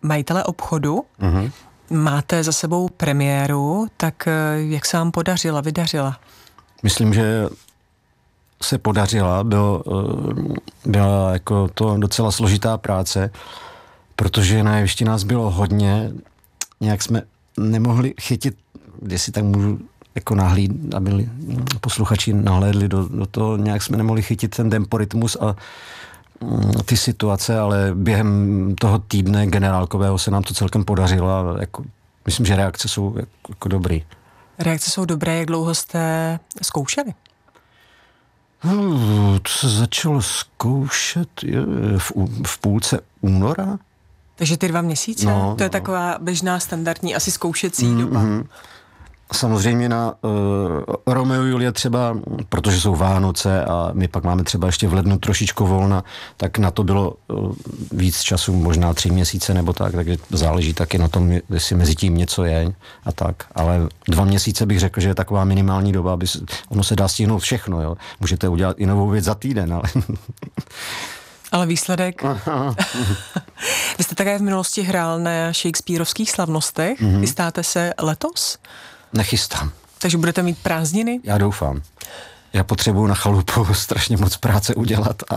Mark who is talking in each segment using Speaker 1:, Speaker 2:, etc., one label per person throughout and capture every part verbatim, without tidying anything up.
Speaker 1: majitele obchodu.
Speaker 2: Mm-hmm.
Speaker 1: Máte za sebou premiéru, tak jak se vám podařila, vydařila?
Speaker 2: Myslím, že se podařila, bylo, byla jako to docela složitá práce, protože na jevišti nás bylo hodně, nějak jsme nemohli chytit, jestli tak můžu jako nahlíd, aby posluchači nahlédli do, do toho, nějak jsme nemohli chytit ten temporytmus a ty situace, ale během toho týdne generálkového se nám to celkem podařilo a jako, myslím, že reakce jsou jako, jako dobrý.
Speaker 1: Reakce jsou dobré, jak dlouho jste zkoušeli?
Speaker 2: Hmm, to se začalo zkoušet je, v, v půlce února.
Speaker 1: Takže ty dva měsíce?
Speaker 2: No,
Speaker 1: to je
Speaker 2: no.
Speaker 1: taková běžná standardní asi zkoušecí mm, doba.
Speaker 2: Mm, samozřejmě na uh, Romeo Julie třeba, protože jsou Vánoce a my pak máme třeba ještě v lednu trošičku volna, tak na to bylo uh, víc času, možná tři měsíce nebo tak, takže záleží taky na tom, jestli mezi tím něco je a tak. Ale dva měsíce bych řekl, že je taková minimální doba, aby se, ono se dá stihnout všechno, jo. Můžete udělat i novou věc za týden, ale...
Speaker 1: Ale výsledek... Vy jste také v minulosti hrál na shakespearovských slavnostech. Mm-hmm. Chystáte se letos?
Speaker 2: Nechystám.
Speaker 1: Takže budete mít prázdniny?
Speaker 2: Já doufám. Já potřebuju na chalupu strašně moc práce udělat a,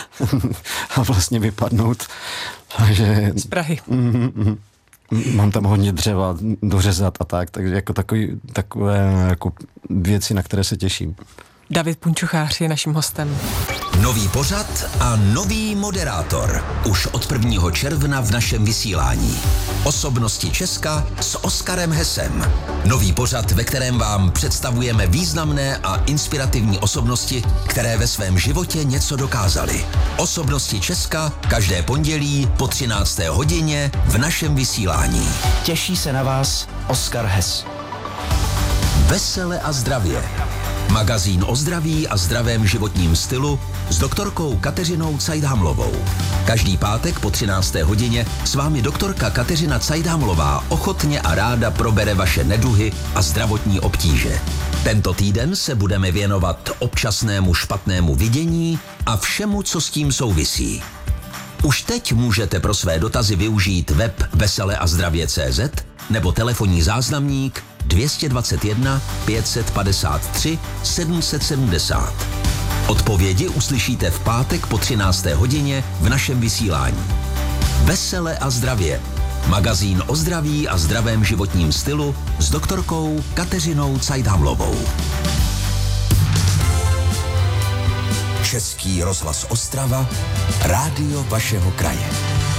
Speaker 2: a vlastně vypadnout. Takže,
Speaker 1: z Prahy.
Speaker 2: Mm, mm, mám tam hodně dřeva dořezat a tak, takže jako takový, takové jako věci, na které se těším.
Speaker 1: David Punčuchář je naším hostem.
Speaker 3: Nový pořad a nový moderátor. Už od prvního června v našem vysílání. Osobnosti Česka s Oskarem Hessem. Nový pořad, ve kterém vám představujeme významné a inspirativní osobnosti, které ve svém životě něco dokázaly. Osobnosti Česka každé pondělí po třinácté hodině v našem vysílání.
Speaker 4: Těší se na vás Oskar Hess.
Speaker 3: Vesele a zdravě. Magazín o zdraví a zdravém životním stylu s doktorkou Kateřinou Cajdhamlovou. Každý pátek po třinácté hodině s vámi doktorka Kateřina Cajdhamlová ochotně a ráda probere vaše neduhy a zdravotní obtíže. Tento týden se budeme věnovat občasnému špatnému vidění a všemu, co s tím souvisí. Už teď můžete pro své dotazy využít web vesele a zdravě tečka cé zet nebo telefonní záznamník dvě stě dvacet jedna pět set padesát tři sedm set sedmdesát. Odpovědi uslyšíte v pátek po třinácté hodině v našem vysílání. Vesele a zdravě. Magazín o zdraví a zdravém životním stylu s doktorkou Kateřinou Cajdhamlovou. Český rozhlas Ostrava, rádio vašeho kraje.